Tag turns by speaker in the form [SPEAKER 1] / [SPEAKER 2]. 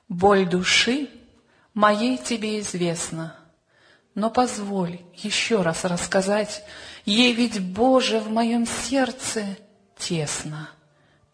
[SPEAKER 1] Боль души моей тебе известна, но позволь еще раз рассказать ей, ведь, Боже, в моем сердце тесно.